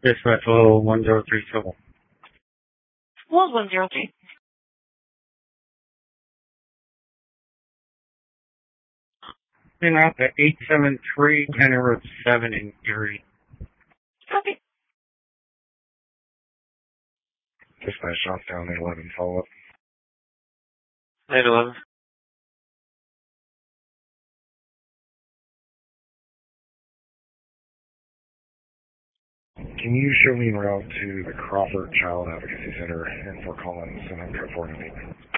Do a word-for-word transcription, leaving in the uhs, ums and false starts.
Dispatch level one zero three seven. World one zero three. Been out to eight seven three Kenner Road seven in Erie. Copy. Dispatch Johnstown eight eleven, follow up. eight eleven. Can you show me en route to the Crawford Child Advocacy Center in Fort Collins and I'm four ninety-eight?